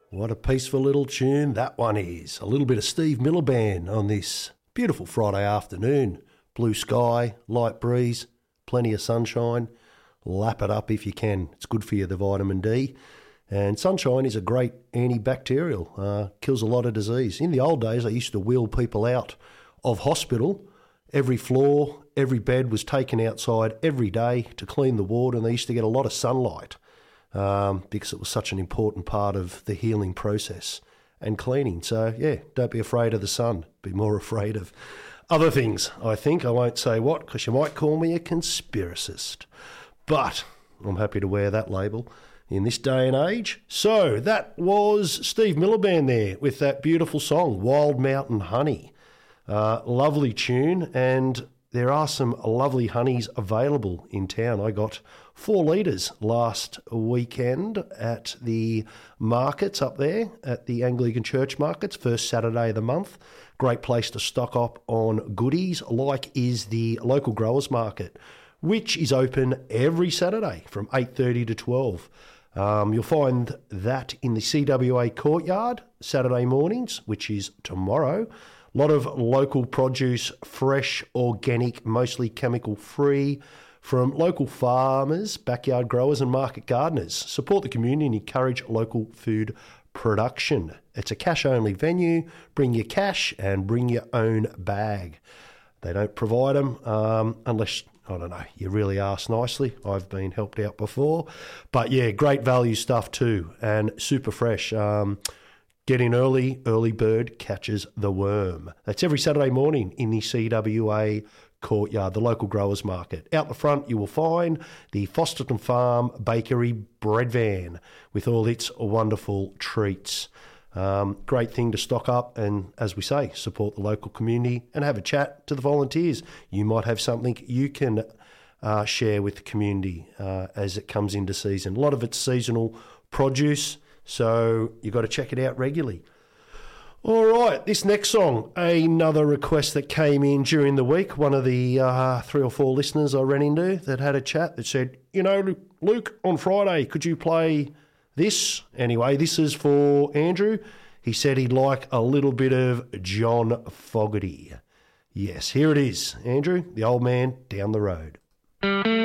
What a peaceful little tune that one is. A little bit of Steve Miller Band on this beautiful Friday afternoon. Blue sky, light breeze, plenty of sunshine. Lap it up if you can. It's good for you, the vitamin D. And sunshine is a great antibacterial, kills a lot of disease. In the old days, I used to wheel people out of hospital. Every floor, every bed was taken outside every day to clean the ward, and they used to get a lot of sunlight. Because it was such an important part of the healing process and cleaning. So, yeah, don't be afraid of the sun. Be more afraid of other things, I think. I won't say what, because you might call me a conspiracist. But I'm happy to wear that label in this day and age. So that was Steve Miller Band there with that beautiful song, Wild Mountain Honey. Lovely tune, and there are some lovely honeys available in town. I got 4 litres last weekend at the markets up there, at the Anglican Church markets, first Saturday of the month. Great place to stock up on goodies, like is the local growers market, which is open every Saturday from 8:30 to 12. You'll find that in the CWA courtyard Saturday mornings, which is tomorrow. A lot of local produce, fresh, organic, mostly chemical-free, from local farmers, backyard growers and market gardeners. Support the community and encourage local food production. It's a cash-only venue. Bring your cash and bring your own bag. They don't provide them unless, I don't know, you really ask nicely. I've been helped out before. But yeah, great value stuff too, and super fresh. Get in early, early bird catches the worm. That's every Saturday morning in the CWA courtyard, the local growers market. Out the front you will find the Fosterton Farm Bakery bread van with all its wonderful treats. Great thing to stock up and, as we say, support the local community and have a chat to the volunteers. You might have something you can share with the community as it comes into season. A lot of it's seasonal produce, so you've got to check it out regularly. All right, this next song, another request that came in during the week. One of the 3 or 4 listeners I ran into that had a chat that said, you know, Luke, on Friday, could you play this? Anyway, this is for Andrew. He said he'd like a little bit of John Fogerty. Yes, here it is, Andrew, the old man down the road.